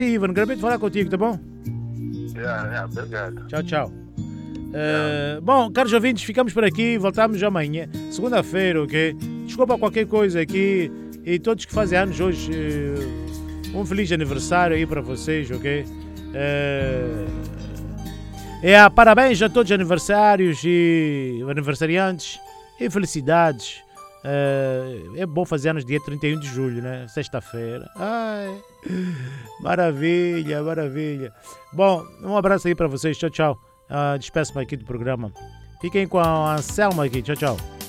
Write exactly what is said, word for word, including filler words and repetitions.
Ivan, gravei de falar contigo, tá bom? Yeah, yeah, obrigado. Tchau, tchau. Eh, bom, caros ouvintes, ficamos por aqui, voltamos amanhã, segunda-feira, ok? Desculpa qualquer coisa aqui e todos que fazem anos hoje, eh, um feliz aniversário aí para vocês, ok? Eh, é, parabéns a todos os aniversários e aniversariantes e felicidades. Eh, é bom fazer anos dia trinta e um de julho, né? Sexta-feira. Ai, maravilha, maravilha. Bom, um abraço aí para vocês. Tchau, tchau. Uh, Despeço-me aqui do programa. Fiquem com a Anselma aqui. Tchau, tchau.